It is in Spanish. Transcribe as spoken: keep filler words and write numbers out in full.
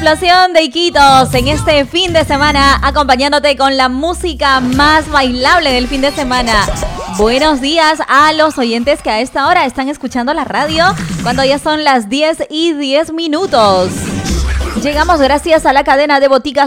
explosión de Iquitos en este fin de semana, acompañándote con la música más bailable del fin de semana. Buenos días a los oyentes que a esta hora están escuchando la radio, cuando ya son las diez y diez minutos. Llegamos gracias a la cadena de boticas